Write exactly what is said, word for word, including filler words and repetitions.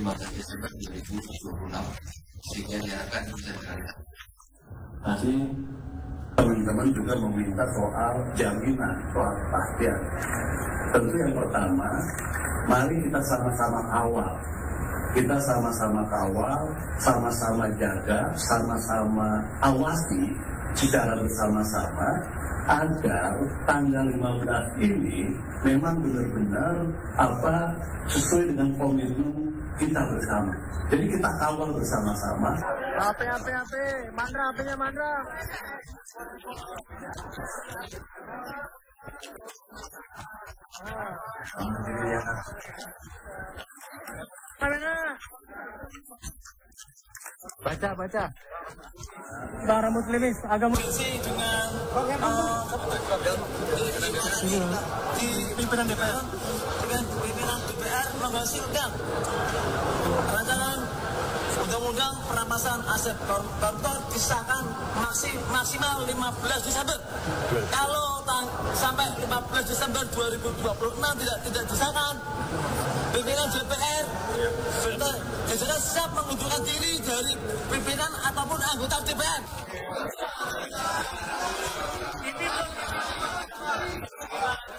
lima belas Desember dua ribu dua puluh enam sehingga diharapkan bisa dilakukan. Nanti teman-teman juga meminta soal jaminan, soal kepastian. Tentu yang pertama, mari kita sama-sama kawal. Kita sama-sama kawal, sama-sama jaga, sama-sama awasi secara bersama-sama agar tanggal lima belas ini memang benar-benar apa sesuai dengan komitmen kita bersama. Jadi kita kawal bersama-sama. H P, H P, H P, Mandra, H P-nya Mandra. Mana? Baca, baca. Para muslimis, agama dengan uh, di pimpinan D P R dengan pimpinan D P R menghasilkan rancangan undang-undang perampasan aset koruptor disahkan maksim, maksimal lima belas Desember. Kalau tang, sampai lima belas Desember dua ribu dua puluh enam tidak tidak disahkan, pimpinan D P R sudah siap mengundurkan diri dari